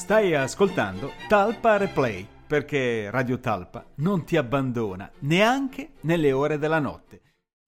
Stai ascoltando Talpa Replay, perché Radio Talpa non ti abbandona neanche nelle ore della notte.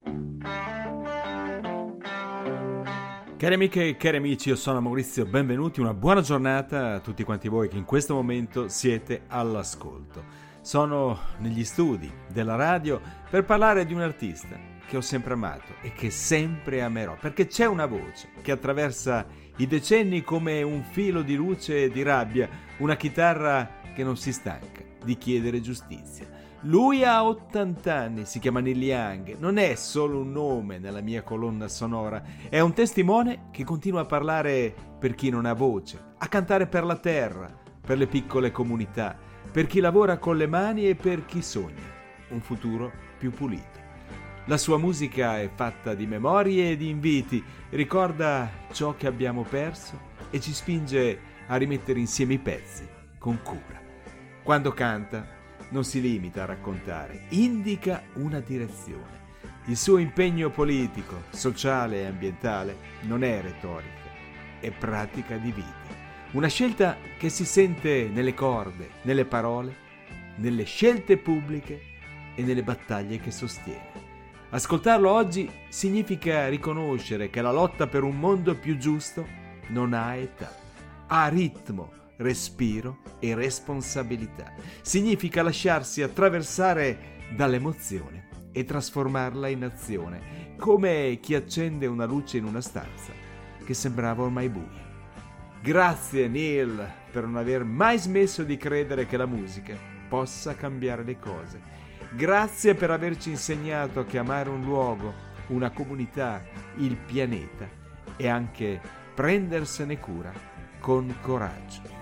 Cari amiche e cari amici, io sono Maurizio, benvenuti, una buona giornata a tutti quanti voi che in questo momento siete all'ascolto. Sono negli studi della radio per parlare di un artista che ho sempre amato e che sempre amerò, perché c'è una voce che attraversa i decenni come un filo di luce e di rabbia, una chitarra che non si stanca di chiedere giustizia. Lui ha 80 anni, si chiama Neil Young, non è solo un nome nella mia colonna sonora, è un testimone che continua a parlare per chi non ha voce, a cantare per la terra, per le piccole comunità, per chi lavora con le mani e per chi sogna un futuro più pulito. La sua musica è fatta di memorie e di inviti, ricorda ciò che abbiamo perso e ci spinge a rimettere insieme i pezzi con cura. Quando canta non si limita a raccontare, indica una direzione. Il suo impegno politico, sociale e ambientale non è retorica, è pratica di vita. Una scelta che si sente nelle corde, nelle parole, nelle scelte pubbliche e nelle battaglie che sostiene. Ascoltarlo oggi significa riconoscere che la lotta per un mondo più giusto non ha età, ha ritmo, respiro e responsabilità. Significa lasciarsi attraversare dall'emozione e trasformarla in azione, come chi accende una luce in una stanza che sembrava ormai buia. Grazie Neil per non aver mai smesso di credere che la musica possa cambiare le cose. Grazie per averci insegnato che amare un luogo, una comunità, il pianeta e anche prendersene cura con coraggio.